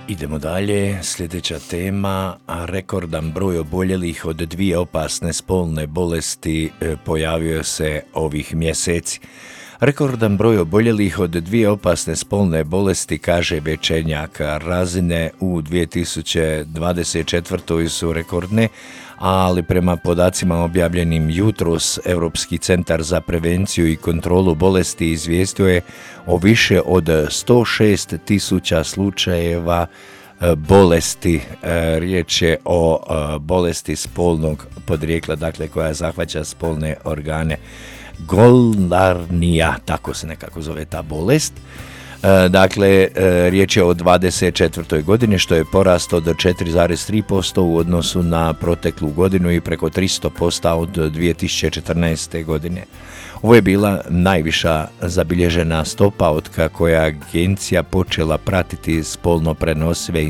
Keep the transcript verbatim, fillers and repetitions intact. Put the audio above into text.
Idemo dalje, sljedeća tema, a rekordan broj oboljelih od dvije opasne spolne bolesti pojavio se ovih mjeseci. Rekordan broj oboljelih od dvije opasne spolne bolesti, kaže Bečenjak, razine u dvije tisuće dvadeset četvrtoj su rekordne, ali prema podacima objavljenim jutros, Europski centar za prevenciju i kontrolu bolesti izvijestio je o više od sto šest tisuća slučajeva bolesti. Riječ je o bolesti spolnog podrijekla, dakle koja zahvaća spolne organe. Goldarnija, tako se nekako zove ta bolest. Dakle, riječ je o dvadeset četvrtoj godini, što je porast od četiri zarez tri posto u odnosu na proteklu godinu i preko tristo posto od dvije tisuće četrnaeste. godine. Ovo je bila najviša zabilježena stopa od kako je agencija počela pratiti spolno prenosive